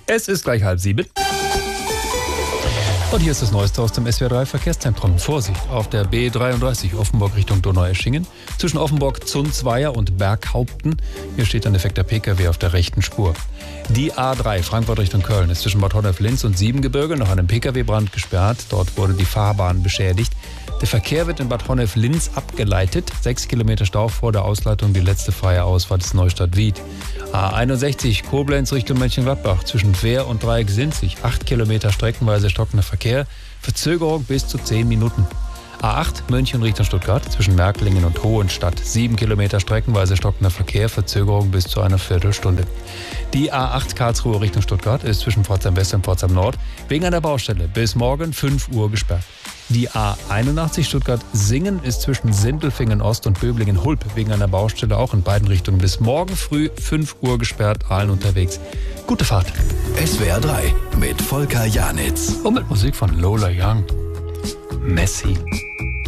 Es ist gleich 6:30. Und hier ist das Neueste aus dem SWR3 Verkehrszentrum. Vorsicht auf der B33 Offenburg Richtung Donaueschingen. Zwischen Offenburg-Zunzweier und Berghaupten. Hier steht ein defekter Pkw auf der rechten Spur. Die A3 Frankfurt Richtung Köln ist zwischen Bad Honnef-Linz und Siebengebirge nach einem Pkw-Brand gesperrt. Dort wurde die Fahrbahn beschädigt. Der Verkehr wird in Bad Honnef-Linz abgeleitet. 6 Kilometer Stau vor der Ausleitung. Die letzte freie Ausfahrt ist Neustadt-Wied. A61 Koblenz Richtung Mönchengladbach zwischen Wehr und Dreieck-Sinzig. 8 Kilometer streckenweise stockender Verkehr. Verzögerung bis zu 10 Minuten. A8 München Richtung Stuttgart zwischen Märklingen und Hohenstadt. 7 Kilometer streckenweise stockender Verkehr. Verzögerung bis zu einer Viertelstunde. Die A8 Karlsruhe Richtung Stuttgart ist zwischen Pforzheim West und Pforzheim Nord wegen einer Baustelle bis morgen 5 Uhr gesperrt. Die A81 Stuttgart-Singen ist zwischen Sindelfingen Ost und Böblingen-Hulp wegen einer Baustelle auch in beiden Richtungen bis morgen früh 5 Uhr gesperrt, allen unterwegs. Gute Fahrt. SWR 3 mit Volker Janitz. Und mit Musik von Lola Young. Messi.